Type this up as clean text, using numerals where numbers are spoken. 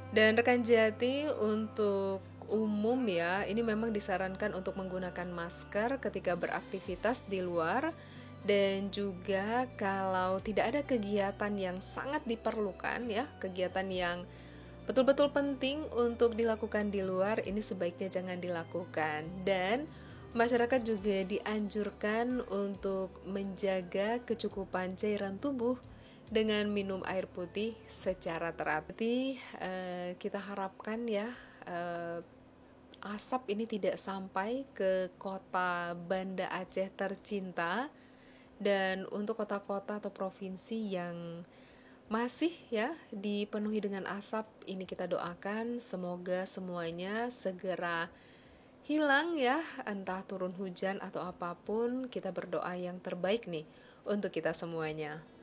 Dan rekan Jati, untuk umum ya, ini memang disarankan untuk menggunakan masker ketika beraktivitas di luar, dan juga kalau tidak ada kegiatan yang sangat diperlukan ya, kegiatan yang betul-betul penting untuk dilakukan di luar, ini sebaiknya jangan dilakukan. Dan masyarakat juga dianjurkan untuk menjaga kecukupan cairan tubuh dengan minum air putih secara teratur. Jadi kita harapkan ya, eh, asap ini tidak sampai ke kota Banda Aceh tercinta, dan untuk kota-kota atau provinsi yang masih ya dipenuhi dengan asap, ini kita doakan semoga semuanya segera hilang ya, entah turun hujan atau apapun, kita berdoa yang terbaik nih untuk kita semuanya.